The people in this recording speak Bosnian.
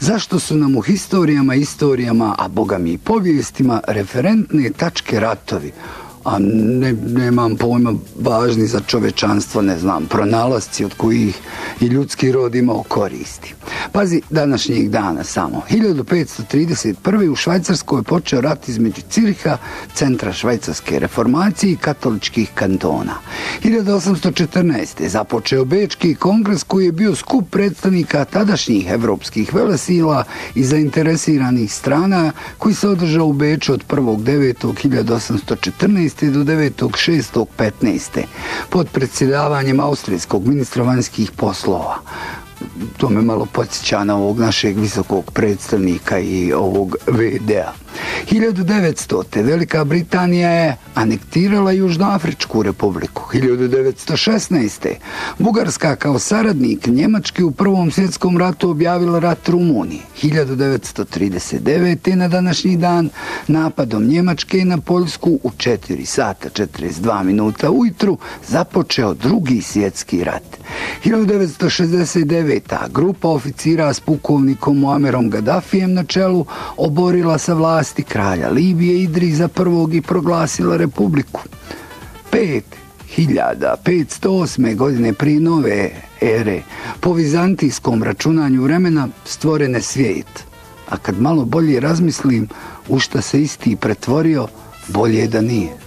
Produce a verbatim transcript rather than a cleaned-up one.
Zašto su nam u historijama, istorijama, a boga mi i povijestima, referentne tačke ratovi? A ne, nemam pojma, važni za čovečanstvo, ne znam, pronalasci od kojih i ljudski rod imao koristi. Pazi, današnjeg dana samo. hiljadu petsto trideset prve. u Švajcarskoj je počeo rat između Ciriha, centra švajcarske reformacije i katoličkih kantona. hiljadu osamsto četrnaeste. započeo Bečki kongres koji je bio skup predstavnika tadašnjih evropskih velesila i zainteresiranih strana koji se održao u Beču od prvog devetog hiljadu osamsto četrnaeste. do devetog šestog petnaeste. pod predsjedavanjem austrijskog ministra vanjskih poslova. To me malo podsjeća na ovog našeg visokog predstavnika i ovog ve de a. hiljadu devetstote. Velika Britanija je anektirala Južnoafričku republiku. hiljadu devetsto šesnaeste. Bugarska kao saradnik Njemačke u Prvom svjetskom ratu objavila rat Rumuniji. hiljadu devetsto trideset devete. na današnji dan napadom Njemačke na Poljsku u četiri sata četrdeset dva minuta ujutru započeo Drugi svjetski rat. hiljadu devetsto šezdeset devete. grupa oficira s pukovnikom Muamerom Gaddafijem na čelu oborila sa vlasti kralja Libije Idrisa prvog. i proglasila republiku. pet hiljada petsto osme. godine prije nove ere po vizantijskom računanju vremena stvoren je svijet. A kad malo bolje razmislim u šta se isti pretvorio, bolje da nije.